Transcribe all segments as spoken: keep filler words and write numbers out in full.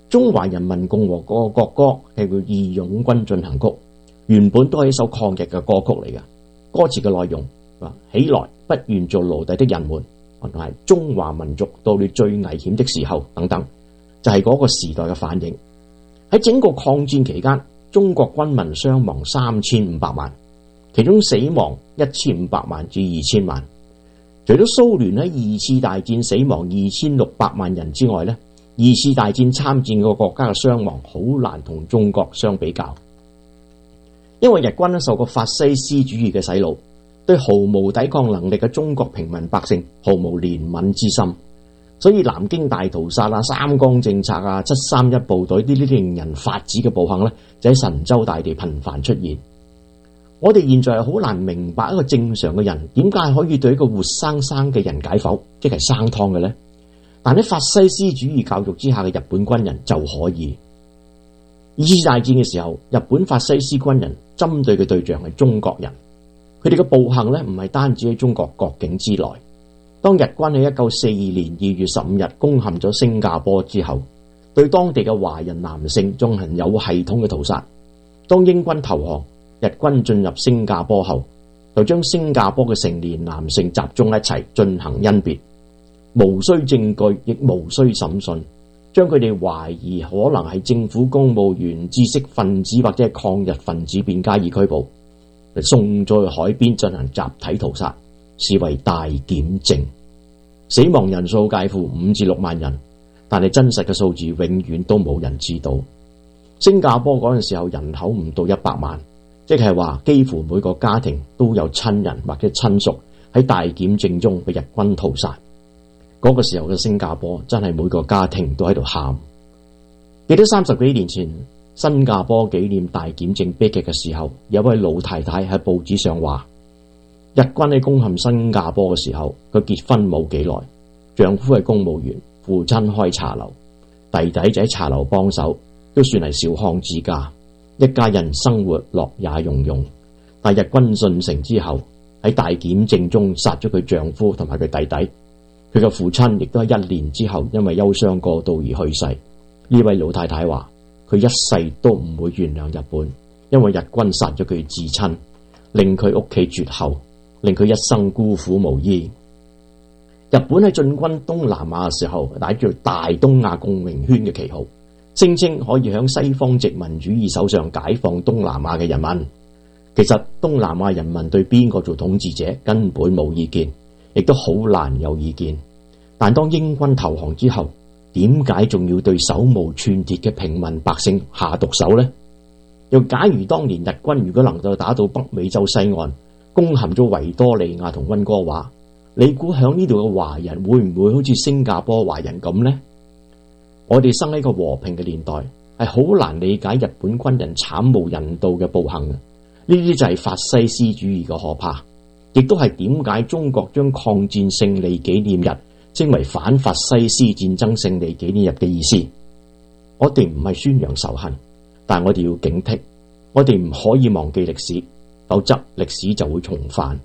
中華人民共和國國歌係叫《義勇軍進行曲》，原本都係一首抗日嘅歌曲嚟嘅。歌詞嘅內容話：起來，不願做奴隸的人們，同埋中華民族到了最危險的時候等等，就係、是、嗰個時代嘅反應。喺整個抗戰期間，中國軍民傷亡三千五百萬，其中死亡一千五百萬至二千萬。除咗蘇聯喺二次大戰死亡二千六百萬人之外呢，二次大戰參戰個國家嘅傷亡好難同中國相比較，因為日軍咧受過法西斯主義嘅洗腦，對毫無抵抗能力嘅中國平民百姓毫無憐憫之心，所以南京大屠殺啊、三江政策啊、七三一部隊呢啲令人髮指嘅暴行呢，就喺神州大地頻繁出現。我哋現在係好難明白一個正常嘅人點解可以對一個活生生嘅人解剖，即係生湯嘅呢？但喺法西斯主義教育之下嘅日本軍人就可以。二次大戰嘅時候，日本法西斯軍人針對嘅對象係中國人，佢哋嘅暴行呢，唔係單止喺中國國境之內。當日軍喺一九四二年二月十五日攻陷咗新加坡之後，對當地嘅華人男性進行有系統嘅屠殺。當英軍投降，日軍進入新加坡後，就將新加坡嘅成年男性集中一齊進行甄別，無需證據亦無需審訊，將佢哋懷疑可能係政府公務員、知識分子或者係抗日分子便加以拘捕，送咗去海邊進行集體屠殺，視為大檢證。死亡人數介乎五至六萬人，但係真實嘅數字永遠都冇人知道。新加坡嗰陣時候人口唔到一百萬。即係話，幾乎每個家庭都有親人或者親屬喺大檢證中被日軍屠殺。嗰、那個時候嘅新加坡真係每個家庭都喺度喊。記得三十幾年前新加坡紀念大檢證悲劇嘅時候，有位老太太喺報紙上話，日軍喺攻陷新加坡嘅時候，佢結婚冇幾耐，丈夫係公務員，父親開茶樓，弟弟就喺茶樓幫手，都算係小康之家。一家人生活樂也融融，但日軍進城之後，喺大檢證中殺咗佢丈夫同埋佢弟弟，佢嘅父親亦都喺一年之後因為憂傷過度而去世。呢位老太太話，佢一世都唔會原諒日本，因為日軍殺咗佢至親，令佢屋企絕後，令佢一生孤苦無依。日本喺進軍東南亞嘅時候，帶住大東亞共榮圈嘅旗號，聲稱可以向西方殖民主義手上解放東南亞嘅人民。其實東南亞人民對邊個做統治者根本冇意見，亦都好難有意見。但當英軍投降之後，點解仲要對手無寸鐵嘅平民百姓下毒手呢？又假如當年日軍如果能夠打到北美洲西岸，攻陷咗維多利亞同溫哥華，你估響呢度嘅華人會唔會好似新加坡華人咁呢？我哋生喺個和平嘅年代，係好難理解日本軍人慘無人道嘅暴行嘅。呢啲就係法西斯主義嘅可怕，亦都係點解中國將抗戰勝利紀念日稱為反法西斯戰爭勝利紀念日嘅意思。我哋唔係宣揚仇恨，但我哋要警惕，我哋唔可以忘記歷史，否則歷史就會重犯。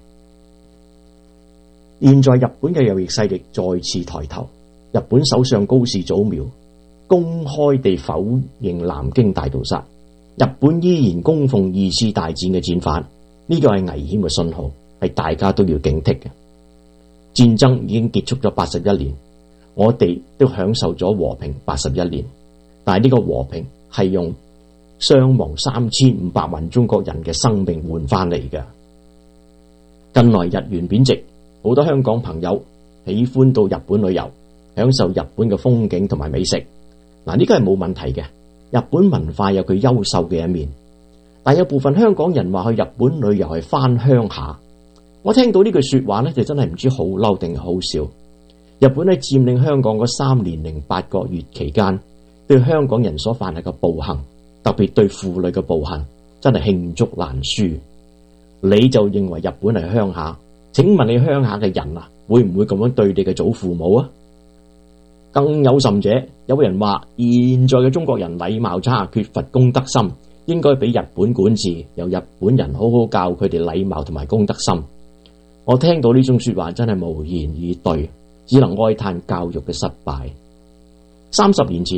現在日本嘅右翼勢力再次抬頭，日本首相高市早苗公開地否認南京大屠殺，日本依然供奉二次大戰嘅戰犯，呢個係危險嘅信號，係大家都要警惕嘅。戰爭已經結束咗八十一年，我哋都享受咗和平八十一年，但係呢個和平係用傷亡三千五百萬中國人嘅生命換翻嚟嘅。近來日元貶值，好多香港朋友喜歡到日本旅遊，享受日本嘅風景同埋美食。嗱，呢個係冇問題嘅，日本文化有佢優秀嘅一面，但有部分香港人話去日本旅遊係翻鄉下。我聽到呢句說話呢，就真係唔知好嬲定係好笑。日本喺佔領香港嗰三年零八個月期間，對香港人所犯下嘅暴行，特別對婦女嘅暴行，真係罄竹難書。你就認為日本係鄉下？請問你鄉下嘅人啊，會唔會咁樣對你嘅祖父母啊？更有甚者，有人話現在嘅中國人禮貌差，缺乏公德心，應該俾日本管治，由日本人好好教佢哋禮貌同埋公德心。我聽到呢種說話真係無言以對，只能哀嘆教育嘅失敗。三十年前